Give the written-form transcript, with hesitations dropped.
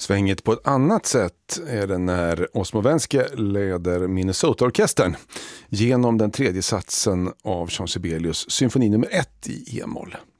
Svängigt på ett annat sätt är det när Osmo Wenske leder Minnesota-orkestern genom den tredje satsen av Jean Sibelius symfoni nummer 1 i e-moll.